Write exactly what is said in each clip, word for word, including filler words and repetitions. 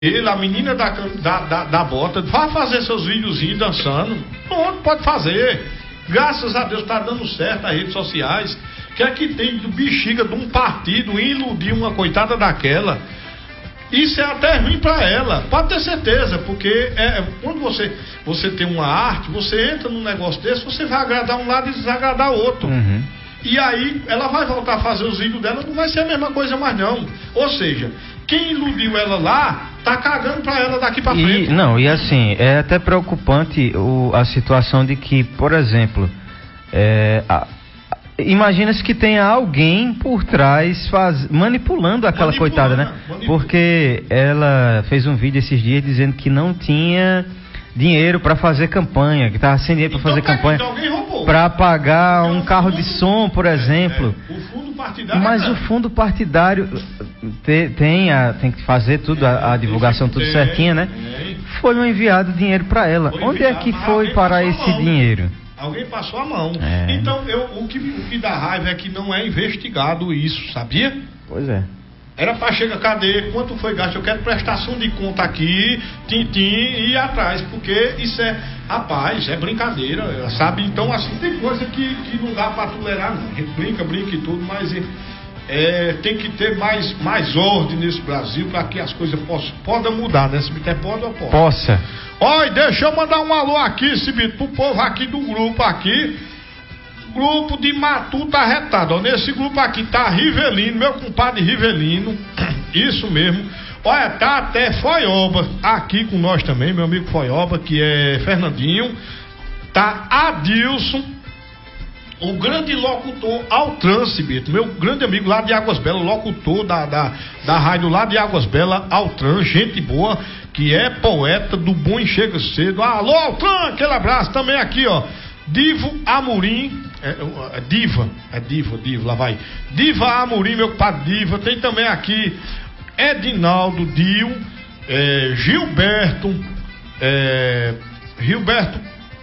Ele, a menina da, da, da, da bota, vai fazer seus videozinhos dançando. Pronto, pode fazer. Graças a Deus tá dando certo as redes sociais. Que é que tem do bexiga de um partido iludir uma coitada daquela. Isso é até ruim pra ela, pode ter certeza, porque é, quando você, você tem uma arte, você entra num negócio desse, você vai agradar um lado e desagradar outro. Uhum. E aí ela vai voltar a fazer os vídeos dela, não vai ser a mesma coisa mais não. Ou seja, quem iludiu ela lá, tá cagando pra ela daqui pra frente. E, não, e assim, é até preocupante o, a situação de que, por exemplo, é, a, imagina-se que tenha alguém por trás faz, manipulando aquela manipulando, coitada, né? Manipulando. Porque ela fez um vídeo esses dias dizendo que não tinha dinheiro para fazer campanha, que estava sem dinheiro para então, fazer é, campanha, então para pagar então, um carro fundo, de som, por exemplo. É, é, o fundo partidário. Mas é. o fundo partidário te, tem, a, tem que fazer tudo, a, a divulgação tudo ter, certinha, né? É. Foi um enviado dinheiro para ela. Foi Onde enviado, é que foi parar esse dinheiro? Alguém passou a mão. É. Então, eu, o, que, o que dá raiva é que não é investigado isso, sabia? Pois é. Era pra chegar, cadê? Quanto foi gasto? Eu quero prestação de conta aqui, tintim, e ir atrás, porque isso é, rapaz, é brincadeira, sabe? Então, assim, tem coisa que, que não dá pra tolerar, não. A gente brinca, brinca e tudo, mas é, tem que ter mais, mais ordem nesse Brasil pra que as coisas possam, podem mudar, né? Se bité pode ou pode? Possa. Olha, deixa eu mandar um alô aqui, Cibito, pro povo aqui do grupo aqui. Grupo de Matuta Arretado. Ó, nesse grupo aqui tá Rivelino, meu compadre Rivelino. Isso mesmo. Olha, tá até Foioba aqui com nós também, meu amigo Foioba, que é Fernandinho. Tá Adilson, o grande locutor Altran, Cibito, meu grande amigo lá de Águas Belas, locutor da, da, da rádio lá de Águas Belas, Altran, gente boa, que é poeta do Bom e Chega Cedo. Alô, Altran, aquele abraço também aqui, ó. Divo Amorim, é, é Diva, é Diva, Diva, lá vai. Diva Amorim, meu compadre Diva. Tem também aqui Edinaldo Dio, é, Gilberto, é, Gilberto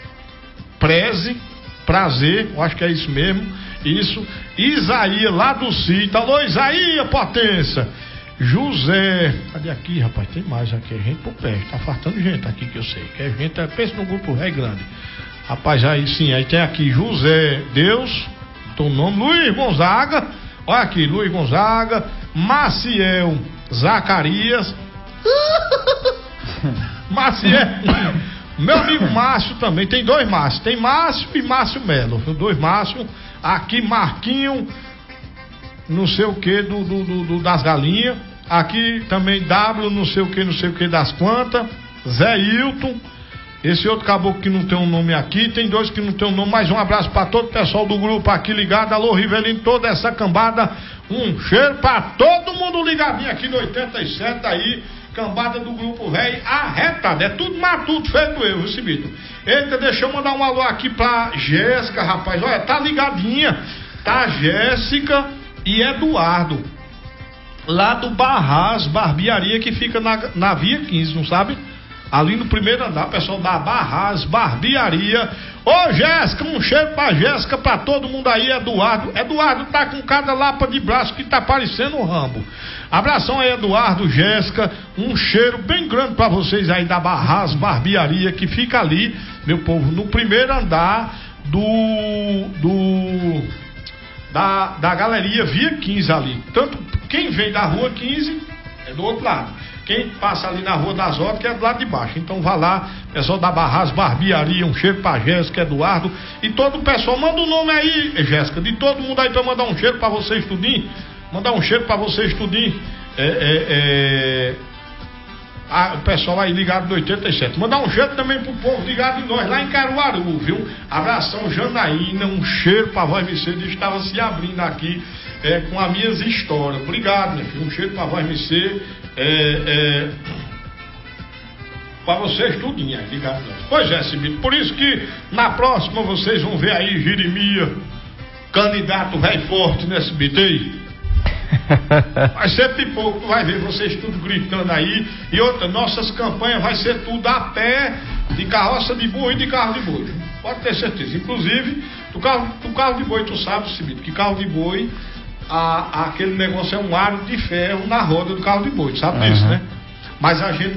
Preze, Prazer, eu acho que é isso mesmo. Isso, Isaías lá do Cita. Alô, Isaías, potência. José, cadê aqui, rapaz? Tem mais aqui, é gente por perto, tá faltando gente aqui que eu sei. Que é gente, pensa no grupo Ré Grande. Rapaz, aí sim, aí tem aqui José Deus, teu nome, Luiz Gonzaga, olha aqui, Luiz Gonzaga, Maciel Zacarias, Maciel, meu amigo Márcio também, tem dois Márcio, tem Márcio e Márcio Melo, dois Márcio, aqui Marquinho, não sei o que, do, do, do, do das galinhas, aqui também W, não sei o que, não sei o que das plantas, Zé Hilton. Esse outro caboclo que não tem um nome aqui, tem dois que não tem um nome. Mais um abraço para todo o pessoal do grupo aqui ligado. Alô, Rivelino, toda essa cambada. Um cheiro para todo mundo ligadinho aqui no oitenta e sete aí. Cambada do grupo velho arretado. É tudo matuto feito eu, viu, Cibito? Eita, deixa eu mandar um alô aqui pra Jéssica, rapaz. Olha, tá ligadinha. Tá Jéssica e Eduardo. Lá do Barras, barbearia que fica na, na Via quinze, não sabe? Ali no primeiro andar, pessoal da Barras, barbearia. Ô Jéssica, um cheiro pra Jéssica, pra todo mundo aí, Eduardo. Eduardo tá com cada lapa de braço que tá parecendo um Rambo. Abração aí, Eduardo, Jéssica. Um cheiro bem grande pra vocês aí da Barras, barbearia, que fica ali, meu povo, no primeiro andar do. do. da, da galeria Via quinze ali. Tanto quem vem da rua quinze é do outro lado. Quem passa ali na Rua das Hortas, que é do lado de baixo. Então vá lá, pessoal da Barras Barbearia, um cheiro pra Jéssica, Eduardo e todo o pessoal. Manda o um nome aí, Jéssica, de todo mundo aí pra mandar um cheiro pra vocês tudinho. Mandar um cheiro pra vocês tudinho. É, é, é... Ah, o pessoal aí ligado no oitenta e sete. Mandar um cheiro também pro povo ligado em nós, lá em Caruaru, viu? Abração, Janaína, um cheiro pra Voz Mercedes. Estava se abrindo aqui é, com as minhas histórias. Obrigado, meu filho. Um cheiro pra Voz Mercedes. É, é, para vocês tudinho aí, ligado? Pois é, Cibito, por isso que na próxima vocês vão ver aí Jeremias, candidato velho forte nesse Cibito aí. Vai ser pipoco, vai ver vocês tudo gritando aí. E outra, nossas campanhas vai ser tudo a pé, de carroça de boi e de carro de boi. Pode ter certeza. Inclusive, do carro, do carro de boi, tu sabe, Cibito, que carro de boi. A, aquele negócio é um aro de ferro na roda do carro de boi, sabe disso, uhum. né? mas a gente